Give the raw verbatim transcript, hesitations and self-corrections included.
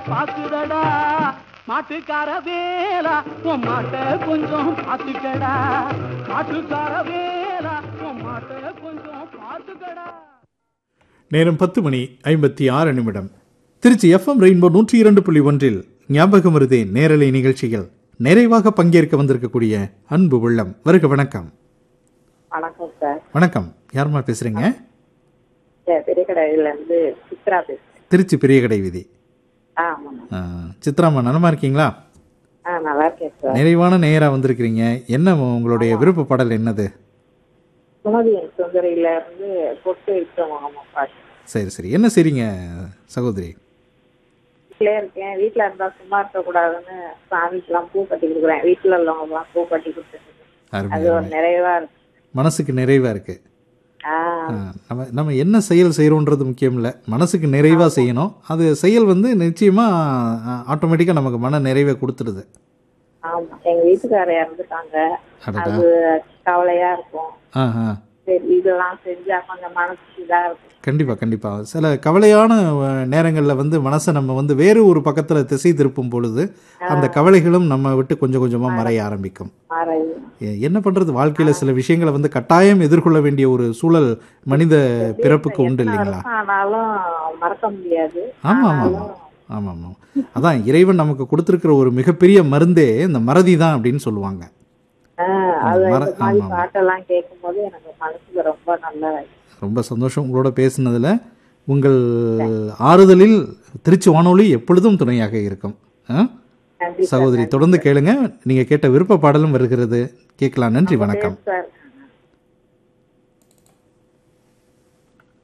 பாக்குதடா மாட்டுக்கார வேலா உன் மாட்டை கொஞ்சம் பாத்துக்கடா மாட்டுக்கார வேலா உன் மாட்டை கொஞ்சம் பாத்துக்கடா. நேரம் பத்து மணி ஐம்பத்தி ஆறு நிமிடம். திருச்சி எஃப்எம் ரெயின்போ நூற்றி இரண்டு புள்ளி ஒன்றில் ஞாபகம் வருதே நேரலை நிகழ்ச்சிகள் நிறைவாக பங்கேற்க வந்திருக்கக்கூடிய அன்பு உள்ளம் வருக. வணக்கம். வணக்கம் சார். வணக்கம். யாருமா பேசுறீங்க? பெரிய கடையில இருந்து சித்ரா பேசுறேன். திருச்சி பெரிய கடை வீதி. ஆமாம். சித்ராமா நலமா இருக்கீங்களா? ஆ நல்லா இருக்கேன் சார். நிறைவான நேரா வந்திருக்கிறீங்க. என்ன உங்களுடைய விருப்ப பாடல் என்னது? சுமதியின் சுந்தரியில இருந்து பொட்டு இருக்கிறோம் பாட்டு. சரி சரி. என்ன செய்றீங்க சகோதரி? வீட்டுல இருக்கேன். வீட்டுல இருந்தா சும்மா இருக்க கூடாதுன்னு சாமிக்கு எல்லாம் பூ கட்டி கொடுக்குறேன். வீட்டுல உள்ளவங்க எல்லாம் பூ கட்டி கொடுத்துருக்கேன். அது ஒரு நிறைவா இருக்கு, மனசுக்கு நிறைவா இருக்கு. நம்ம நம்ம என்ன செயல் செய்யறோன்றது முக்கியம் இல்லை, மனசுக்கு நிறைவா செய்யணும். அது செயல் வந்து நிச்சயமா ஆட்டோமேட்டிக்கா நமக்கு மன நிறைவை கொடுத்துடுது. ஆமா. எங்க வீட்டுக்காரர் இறந்துட்டாங்க. அது கவலையா இருக்கும். சரி இதெல்லாம் செஞ்சா கொஞ்சம் மனசுக்கு இதா இருக்கும். கண்டிப்பா கண்டிப்பா. சில கவலையான நேரங்கள்ல வந்து மனசை நம்ம வந்து வேறு ஒரு பக்கத்துல திசை திருப்பும் பொழுது அந்த கவலைகளும் நம்ம விட்டு கொஞ்சம் கொஞ்சமா மறைய ஆரம்பிக்கும். என்ன பண்றது, வாழ்க்கையில சில விஷயங்களை வந்து கட்டாயம் எதிர்கொள்ள வேண்டிய ஒரு சூழல் மனித பிறப்புக்கு உண்டு இல்லைங்களா? மறக்க முடியாது. ஆமா ஆமா ஆமா ஆமா. அதான் இறைவன் நமக்கு கொடுத்திருக்கிற ஒரு மிகப்பெரிய மருந்தே இந்த மறதி தான் அப்படின்னு சொல்லுவாங்க. பாட்டெல்லாம் கேட்கும் போது எனக்கு மனசுக்கு ரொம்ப நல்லா. ரொம்ப சந்தோஷம் உங்களோட பேசுனதுல. உங்கள் ஆறுதலில் திருச்சி வானொலி எப்பொழுதும் துணையாக இருக்கும். சகோதரி தொடர்ந்து கேளுங்க. நீங்க கேட்ட விருப்ப பாடலும் வருகிறது, கேட்கலாம். நன்றி, வணக்கம்.